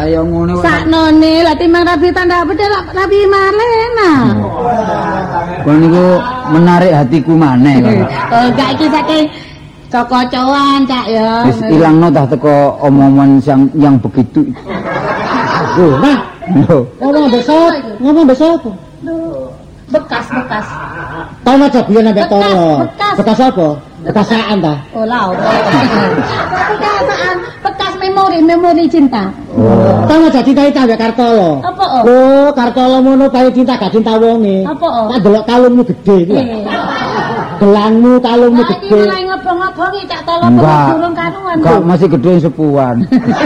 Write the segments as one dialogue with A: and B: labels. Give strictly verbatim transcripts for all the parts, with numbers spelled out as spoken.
A: Ayo ngono.
B: Saknone lah timbang rabi tanda bedhe rabi malena.
A: Kon niku menarik hatiku maneh kok.
B: Oh, gak iki saking cokocoan cak ya.
A: Wis ilangno tah teko omongan yang yang begitu.
C: Oh, nah. Ngomong besok, ngomong besok.
B: Bekas-bekas.
C: Tau aja biyen ambek tolo.
B: Bekas.
C: Bekas apa? Bekasaan ta?
B: Oh, lah. Bekasaan, bekas memori, memori cinta.
C: Oh. Tau aja cinta iki ambek Kartolo.
B: Apa, oh?
C: Oh, Kartolo ngono bae cinta gak cinta wonge.
B: Apa, oh?
C: Tak delok kalungmu gede iki. Gelangmu kalungmu
B: Nah,
C: gede.
B: iki mulai ngebong-ngebongi cak tolong
A: Enggak.
B: burung karuan.
A: Enggak masih gede sepuan.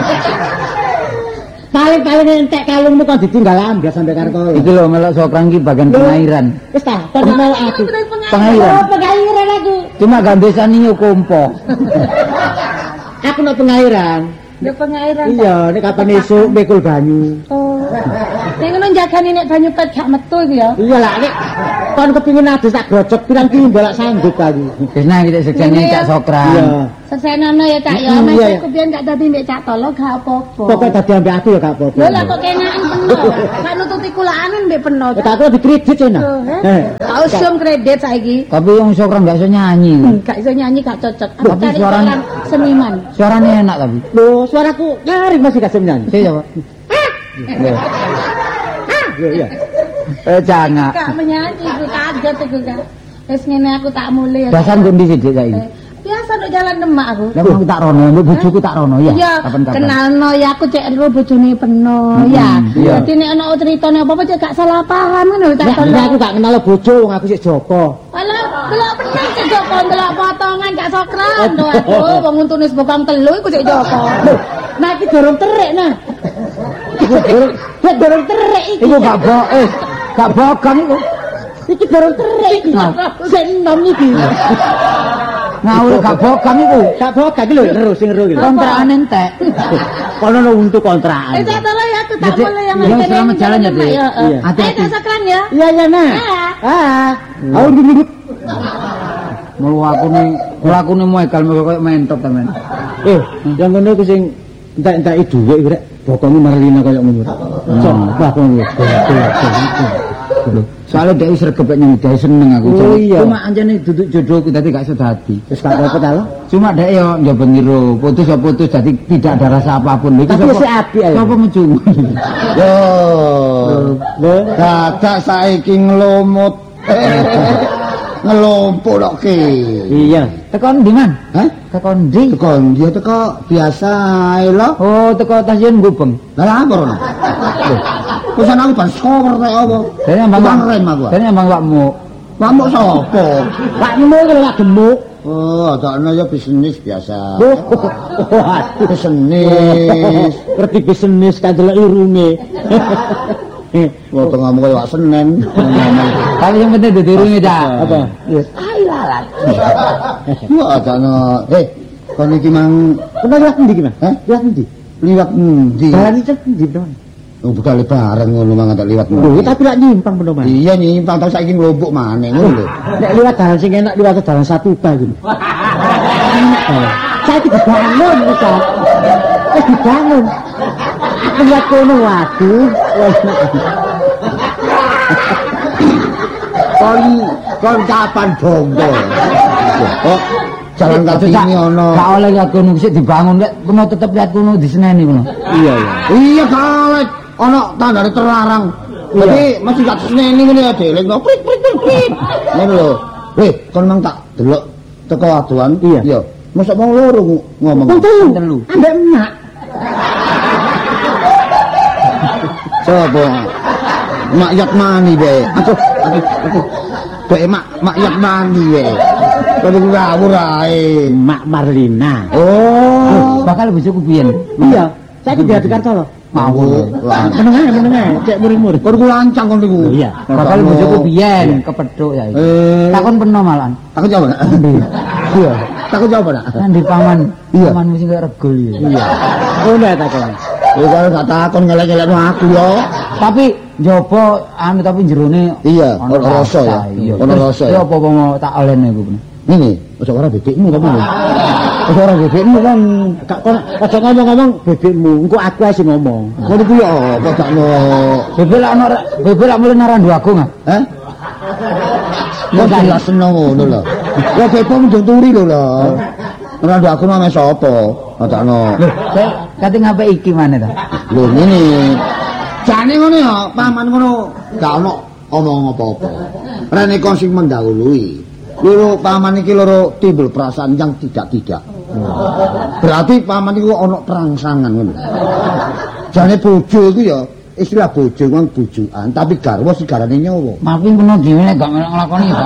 C: Paling-paling entek kalungmu kok ditinggal ambil sampai Kartolo.
A: Iki lho melok sokrang iki bagian pengairan.
C: Wis ta, kon mau aku.
A: Pengairan.
C: Oh, pengairan aku.
A: Cuma gandesane yo kompo.
C: Aku nek pengairan.
B: Ya pengairan.
C: Iya, nek kapan esuk mikul banyu.
B: Oh. Nek ngono jagani nek banyu pet gak metu iki ya.
C: Iya lah nek kon kepengin adus tak grojok pirang timbal lak sanggup aku.
A: Wis nah iki sekjane Cak Sokrang.
C: Iya.
B: Sesenono ya Cak ya,
C: Iya,
B: mesti
C: iya.
B: aku biyen gak dadi mbek Cak Tolo gak apa-apa.
C: Pokoke dadi ambek aku ya gak apa-apa.
B: Lho lah kok kenaan peno. Gak nututi kulaan mbek peno.
C: Ya tak aku dikredit cenah. Eh.
B: Tak usum kredit saiki.
A: Tapi wong Sokrang gak iso nyanyi.
B: Gak iso nyanyi gak cocok. Aku
A: Tapi
B: cari
A: suaranya-
B: orang seniman.
A: Suarane enak tapi.
C: Lho, suaraku nyaring masih gak nyanyi.
A: Sik ya, Pak. Lho.
C: Lho iya.
A: Eh jangan.
B: Gak menyanyi, gue kaget iku Kak. Wis ngene aku tak mulai.
A: Dasan kondi sithik saiki.
B: Biasa nek jalan Demak aku.
A: Lah aku tak rono, mbok bojoku tak rono ya.
B: Iya,
A: Kapan-kapan.
B: kenalno ya aku cek ero bojone peno ya.
A: iya.
B: Dadi nek ana critane apa-apa cek gak salah paham ngono Cak
C: Lah
B: Tolo.
C: aku gak kenal bojo wong aku sik Joko.
B: Alah, delok peno cek Joko, delok potongan gak Sokran. Lho aku wong untune sebokong telu iku cek Joko.
C: Nah iki dorong terik nah. Dorong, ya dorong terik iki.
A: Iku gak bo eh gak bogang iku.
C: Iki dorong terik iki. Sik enom iki.
A: Ngawur gak bogang iku.
C: Gak boga iki lho ero sing ero iki.
A: Kontrakan entek.
C: Kono ono untuk kontrakan.
B: Eh Cak Tolo ya aku tak
A: Jadi,
B: mulai yang
A: ya,
B: ngene.
A: selamat jalan ya, Dek.
B: Iya.
A: Iya.
B: Ayo
A: Hati-hati.
B: Cak Sokran ya.
C: Iya iya nah. Ah. Aku dulu.
A: Mulu aku nih, mulu aku nih mau ekal mau koyo mentok temen.
C: Eh, yang ngono ku sing entek-enteki dhuwit iki rek. Bokonge Marlina koyo ngono. Coba kono.
A: Soalnya dia sregep nyang dia seneng aku.
C: Oh, iya.
A: Cuma anjane duduk jodohku dadi gak iso dadi.
C: Wis gak apa-apa ta lo.
A: Cuma dia yo njoba ngira putus ya putus jadi tidak ada rasa apapun. Iki
C: Tapi
A: sapa-
C: si apik ae.
A: Sapa mencung?
D: Yo,
C: Lho,
D: dadak saiki nglumut. Ngelumpuk tok ki.
C: iya.
A: Teko ndi man?
D: Hah?
A: Teko ndi?
D: Teko dia teko biasa ae lho.
A: Oh, teko stasiun Gubeng.
D: Lah apa rono? Pesan aku ban skower rek apa?
A: Dene ambang
D: Tukang
A: wak-
D: rem aku.
A: Dene ambang wakmu.
D: Mamuk sapa?
C: Pakmu iki lak gemuk.
D: Oh, adakno ya bisnis biasa.
C: Waduh.
D: Bisnis.
C: Ngerti bisnis kan delok irunge.
D: Wong ngomong koyo wak Senen.
A: Tapi yang penting ditirunya dah.
C: Apa?
A: Yes. Ai lalat.
D: Yo adakno. Eh, kon iki mang
C: Kena liwat ndi ki, Mas?
D: Hah?
C: Liwat ndi?
D: liwat endi?
C: Dalan iki ndi, Bang?
D: Oh, bekale bareng ngono mang tak liwat.
C: Lho, tapi lak nyimpang bener, Mas.
D: Iya nyimpang tau saiki nglombok maneh ngono lho.
C: Nek liwat dalan sing enak liwat dalan satu ba iki. Saya dibangun wis. Wis dibangun. Aku lihat kono waduh.
D: Kon kon kapan bondo? Oh, jalan kaki ini ono.
A: Gak oleh lihat gunung sik dibangun nek kono tetep lihat gunung diseneni kono.
C: Iya, iya.
D: Iya kale ono tandane terlarang. Jadi masih gak seneni ngene ya deleng no prit prit prit, prit. Ngono lho. Weh, kon mang tak delok teko aduan.
C: Iya.
D: Iya. Mosok mau loro ngomong.
C: Wong telu.
A: Telu.
C: Ambek emak.
D: Coba. Mak yat mani be. Aduh, aduh, aduh. Be mak mak yat mani be. Kudu ngawur ae.
C: Mak Marlina.
D: Oh,
A: Bakal bojoku biyen.
C: Iya. Saya ki di Kartolo.
D: ngawur.
C: Meneng ae, meneng ae. Cek murid-murid.
D: Kon ku lancang kon niku.
C: Iya.
A: Bakal bojoku biyen kepethuk ya.
D: Eh,
A: Takon peno malan.
D: aku jawab. nak?
A: Iya.
D: Aku jawab nak?
A: Kan di paman.
D: Iya.
A: Pamanmu sing kaya regul ya.
C: Iya. Ngono ta kon.
D: Ya kalau gak takon ngelek-ngelekno aku yo.
A: Tapi jopo anu tapi jerone
D: Iya,
A: ono
D: ono rasa ya.
A: Iya.
D: Ono
A: Terus,
D: rasa
A: ya
D: ya.
A: apa mau tak olehne iku.
D: Ini, ojo ora bebekmu tapi. lho. Ora bebekmu kan
C: Gak kon aja ngomong-ngomong bebekmu, engko aku ae sing ngomong.
D: ngono kuwi apa dakno.
A: Bebek lak ono bebek lak mulih narandu aku nggak?
D: Hah? Kok gak seneng ngono lho. Ya bebekmu dituri lho lho. Ora ndak aku nang sapa? Dakno.
A: Lho, kate ngape iki maneh ta?
D: Lho ngene. Jane ngono ya, paman ngono gak ono omong apa-apa. Rene kon sing mendahului. Loro paman iki loro timbul perasaan yang tidak-tidak. Berarti paman iku ono perangsangan ngono. Jane bojo iku ya istilah bojo wong bojokan, tapi garwa sigarane nyawa.
A: Mapi kena dhewe nek gak nglakoni ya.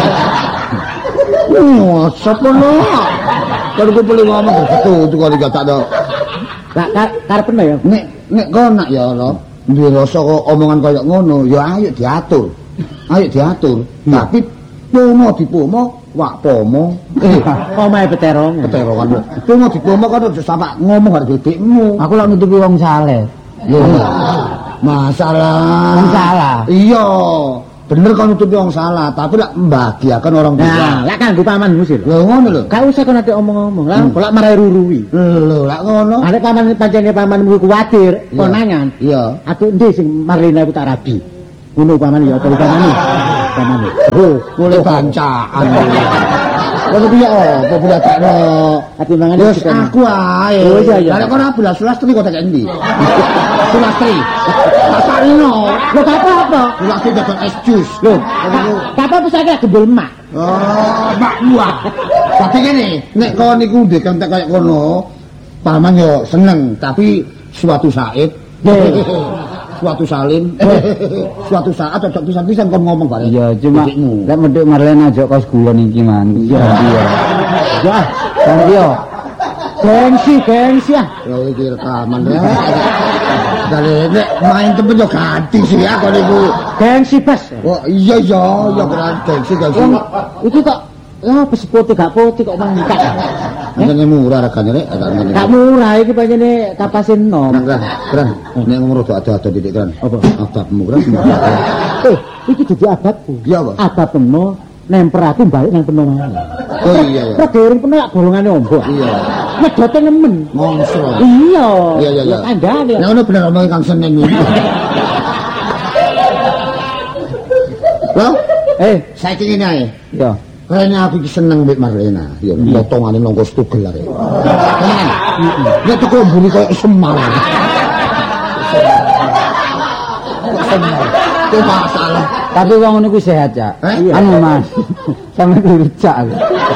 D: Oh, sapa lho? Kalau gue boleh ngomong betul itu kalau gak tak ada.
C: Lah karepen ya.
D: Nek nek kok nak ya lho. Duwe rasa kok omongan kaya ngono, ya ayo diatur. Ayo diatur. Tapi pomo dipomo, wak pomo.
C: Eh, omahe peterong.
D: Peterongan. Pomo dipomo kan aja sampe ngomong karo bebekmu.
A: Aku lak nutupi wong saleh.
D: Yo. Masalah.
A: Wong salah.
D: Iya. Bener kan nutupi wong salah, tapi lak membahagiakan orang tua.
C: Nah, lak kanggo paman musir.
D: Lho ngono lho.
C: Gak usah kon ate omong-omong. Lah kok lak marai ruruwi.
D: Lho lak ngono.
C: Ada paman pancene pamanmu kuwatir, konangan.
D: Iya.
C: Aku endi sing Marlina iku tak rabi. Ngono paman ya, apa paman. Paman. Oh,
D: Mulai bancaan. Ngono piye apa bulan takno.
C: Ati mangan
D: Wes aku ae.
C: Oh iya iya.
D: Lah kok ora bulan Sulastri kok tak endi? Sulastri. Pasarno.
C: Lho apa-apa?
D: Sulastri dapat es jus.
C: Lho, apa wis akeh gembul mak.
D: Oh, mak buah. Tapi ngene, nek kon niku ndek kontak kaya kono, paman yo seneng, tapi suatu saat suatu salin suatu saat cocok pisan-pisan kon ngomong bareng.
A: Iya, cuma lek medhek Marlena aja kos gulon iki man. Iya.
C: Ya,
A: Kan yo.
C: gengsi, gengsi ah.
D: Ya iki rekaman rek. Dari nek main temen yo ganti sih aku niku.
C: Gengsi bas.
D: Oh iya iya, ya keren gengsi gengsi.
C: Iki kok ya apa putih gak putih kok mangkat.
D: Ngene murah regane rek, agak ngene.
C: Gak murah iki pancene kapasin nom.
D: Keren, keren. Nek ngomong rada ada-ada titik keren.
C: Apa?
D: Ababmu keren.
C: Eh, iki dudu ababku.
D: Iya, Pak.
C: Ababmu nemper aku balik nang penuh.
D: Oh iya ya.
C: Progereng penuh lak golongane ombo.
D: Iya.
C: Ngedote nemen.
D: Mongso.
C: Iya.
D: Iya iya iya.
C: Kandhane.
D: Nek ngono bener omong Kang Senen iki. Loh,
A: Eh,
D: saiki ngene ae.
A: yo.
D: Rene aku iki seneng mbek Marlena. Ya potongane nongko stugel arek. Tenan. Nek teko mburi koyo Semar. Semar. Itu masalah.
A: Tapi wong ngono kuwi sehat, Cak.
D: Eh?
A: Anu Mas. Sampe dirujak aku.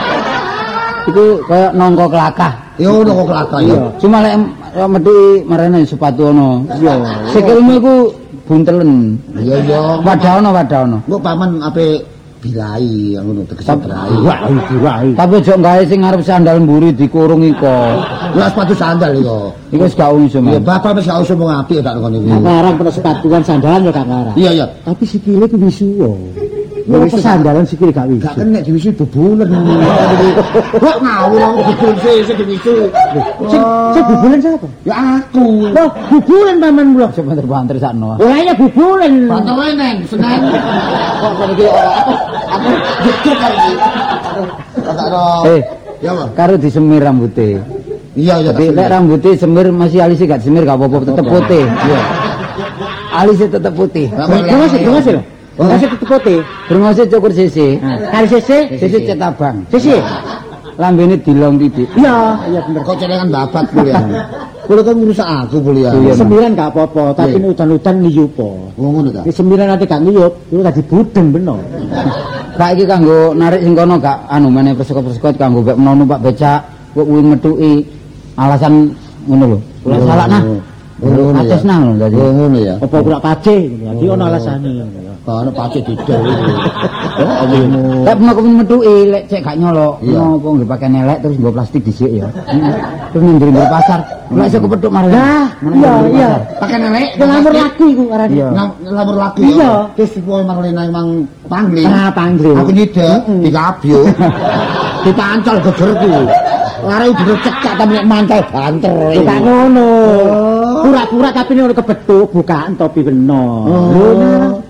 A: Iku kaya nongko kelakah.
D: Ya ono kok kelakar ya.
A: Cuma lek lek medhi marene sepatu ono. Iya. Sikilmu iku buntelen.
D: Iya iya.
A: Wadah ono, wadah ono.
D: Engko paman ape bilai ngono tegese berai.
C: Wah, diwahi.
A: Tapi aja gawe sing ngarep sandal mburi dikurung iko.
D: Lah sepatu sandal iku.
A: Iku wis gak iso,
D: Ya
A: Mas.
D: bapak wis gak usah ngomong apik tak ngono iki.
C: Ngarang penuh sepatuan sandalan ya gak ngarang.
D: Iya iya.
C: Tapi sikile ku wisuwa. Ya wis sandalan sikile gak wisu.
D: Gak kena diwisu bubulen. Kok ngawur wong bubulen sik diwisu.
C: Sing sing bubulen sapa?
D: Ya aku.
C: Loh, bubulen paman mulo.
A: Sebentar-bentar sakno.
C: Ora ya bubulen.
D: Bantoe neng Senen. Kok kene iki aku jejer kali iki. Tak ro.
A: Eh,
D: Ya, Pak.
A: karo disemir rambute.
D: Iya iya.
A: Jadi lek rambutnya semir masih alisnya gak semir gak apa-apa tetep putih.
D: Iya.
A: Alisnya tetep putih.
C: Terus terus lho. Masih tetep putih.
A: Brengose cukur sisi.
C: Kali sisi,
A: Sisi cetabang.
C: sisi.
A: Lambene dilong titik.
C: Iya, iya bener.
D: Kok celengan babat kuliah. Kulo kan ngurus aku kuliah.
A: Iya.
C: Sembilan gak apa-apa, tapi
D: Iya.
C: udan-udan ngiyupo.
D: Oh ngono ta.
C: Ini sembilan nanti gak ngiyup, itu tadi budeng bener.
A: Kak iki kanggo narik sing kono gak anu meneh persekot-persekot kanggo mbek menono Pak Becak, kok kuwi metuki alasan ngono lho. Kula salah nah.
D: Oh, ngono ya.
A: Ates nah lho dadi.
D: Oh ngono ya.
C: Apa kula pace, jadi ono alasane.
D: Ono pacet didol iki. Oh awimu.
A: Lek mau kepengin metuki lek cek gak nyolok,
D: Iya.
A: ngopo nggih pakai nelek terus nggo plastik dhisik ya. Terus ning njero pasar. Lek sik kepethuk marah.
C: Nah, iya iya.
D: Pakai nelek.
C: Ngelamur laku iku arane.
A: Iya.
D: Ngelamur lagi.
C: Iya.
D: Terus pokoke Marlena emang pangling.
C: Ah, pangling.
D: Aku nyidek dikabyo. Dipancol gegerku. Lare udah cekak tapi nek mantel banter.
C: Gak ngono. Pura-pura tapi ini udah kebetuk bukaan topi bener.
D: Oh.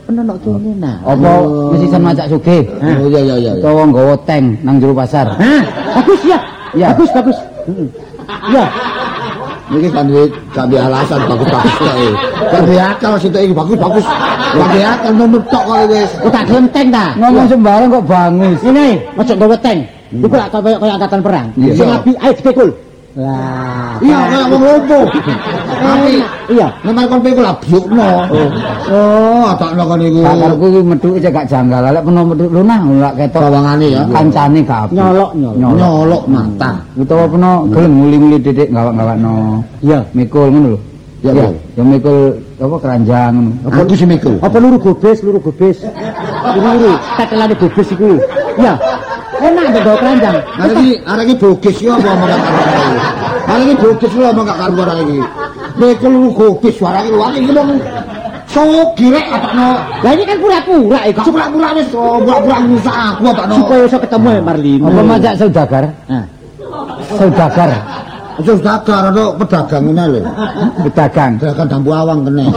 C: penonok kene nah.
A: Apa wis iso macak sugih?
D: Oh iya iya iya.
A: Utawa nggawa tank nang jero pasar.
C: Hah, bagus ya.
A: Ya.
C: Bagus bagus. Heeh. Ya.
D: Iki kan duwe gambe alasan bagus-bagus kae. Gambe akal sitok iki bagus-bagus. Gambe akal nomor tok kok wis.
C: Oh tak genteng ta.
A: Ngomong sembarang kok bangus.
C: Ini, ojo nggawa tank. Iku lak kaya kaya angkatan perang.
A: Iya.
C: Sing abi ae dipikul. Lah,
D: Iya kaya wong lumpuh. Tapi
C: iya.
D: nek kon pikul abyukno. Oh, atakno kon iku.
A: Sakarku iki methuke cek gak janggal. Lek peno methuk lunah lak ketok
D: Bawangane ya.
A: kancane gak apik.
C: Nyolok nyolok.
D: Nyolok mata.
A: Utawa peno gelem nguli-nguli didik gawak-gawakno.
C: Iya.
A: Mikul ngono lho.
D: Ya,
A: Ya,
D: betul.
A: ya mikul apa keranjang ngono.
D: Apa ku sing mikul?
C: Apa luru gobes, luru gobes. Luru, tetelane gobes iku. Iya. Enak ndek bawa keranjang.
D: Arek iki arek iki bogis yo apa omong gak karuan. Arek iki bogis yo omong gak karuan arek iki. Mikul lu gobis suara iki luwih iki wong sok girek atakno.
C: Lah ini kan pura-pura iku.
D: Gak pura-pura wis pura-pura ngusak aku atakno.
C: Supaya iso ketemu ya Marlina.
A: Apa macak saudagar?
C: Nah.
A: Saudagar.
D: Aja dagar ana pedagang ngene lho.
A: Pedagang.
D: Dagang dampu awang kene.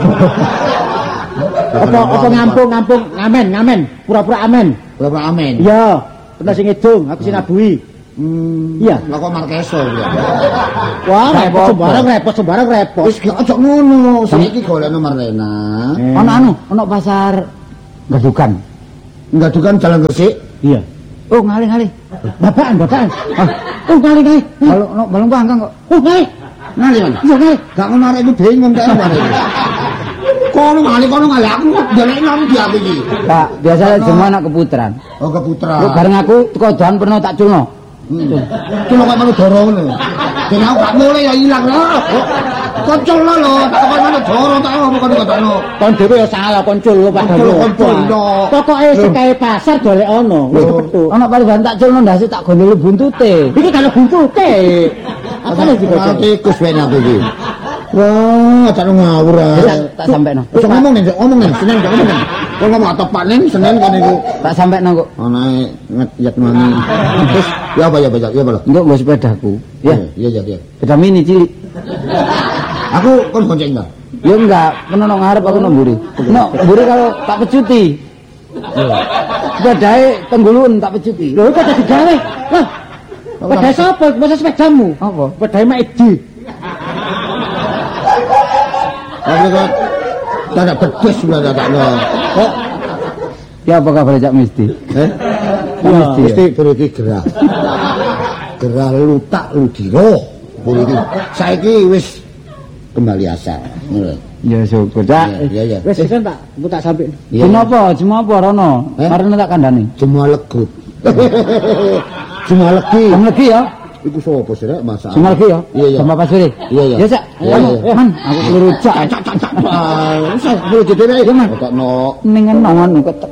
C: Apa apa ngampung ngampung ngamen ngamen pura-pura amen.
D: Berapa amin?
C: Iya, bener sing ngedung, aku sing nabuhi.
D: Hmm.
C: Iya.
D: Lah kok Markeso ya.
C: Wah,
A: Repot,
C: repot sembarang repot sembarang repot.
D: Wis gak ojo ngono. Saiki golekno Marlena.
A: Ono anu, ono pasar gadukan.
D: Enggak dukan jalan Gresik.
C: Iya.
A: Oh, ngalih-ngalih.
C: Bapakan, bapakan. Ah, oh kali kali.
A: Kalau ono balung pangkang kok.
C: Oh kali.
D: Nali mana?
C: Iya kali.
D: Gak ngono arek iku bingung kae arek. Kono ngali kono ngali aku ndelek nang dia iki.
A: Pak, biasa semua anak keputaran.
D: Oh keputra.
A: Lu bareng aku teko doan pernah tak culno.
D: Cuma kok melu doro ngono. Dene aku gak mulai ya ilang lho. Koncol lho, tak kok melu doro tak apa kok dikotokno.
C: Kon dhewe ya salah koncul lu padha
D: Koncul,
C: lu.
D: koncul, no.
C: Pokoke sekae pasar golek ono. Wis kepetu.
A: Ono pariban tak culno ndase tak gondol buntute.
C: Iki kalau buntute. Apa lagi kok?
D: Tikus ben aku iki. Wah, tak ngawur.
A: Tak tak sampekno.
D: Wis ngomong nih, ngomong nih, Senin ngomong nih. Kok ngomong tepat nih, Senin kan iku.
A: Tak sampekno kok.
D: Anae ngejat mangi. Terus ya apa ya baca, ya apa lho?
A: Engko nggo sepedaku. Ya,
D: Iya, iya, iya.
A: sepeda mini cilik.
D: Aku kon gonceng ta.
A: Ya enggak, pernah nang ngarep aku nang mburi. No, mburi kalau tak pecuti. Sepedae tenggulun tak pecuti.
C: Lho kok dadi gawe? Lah. Sepeda sapa? Masa sepedamu?
A: Apa?
C: Sepedae mak Edi.
D: Tapi kok tak bedes sudah tak no.
A: Kok ya apa kabar Cak Misti?
D: Eh?
A: Ya, Misti.
D: Mesti berarti gerah. Gerah lutak ludiro. Berarti saiki wis kembali asal. Ngono.
A: Ya syukur, Cak.
D: Iya, iya.
C: Wis kan tak aku tak sampe.
D: Iya.
A: Kenapa? Cuma apa Rono?
D: Eh?
A: Marene tak kandhani.
D: Semua legut. Semua legi.
A: Kamu lagi ya?
D: Iku sapa sih rek masak?
A: Semua lagi ya?
D: Iya, iya.
A: Sama Pak Suri.
D: Iya, iya.
A: Ya, Cak.
D: Iya,
A: Anu,
D: iya.
A: Man, aku keliru Cak.
D: Cak cak cak. Ah, usah perlu jadi rek.
A: Iya, Man.
D: Kok no.
A: Ning ngono kok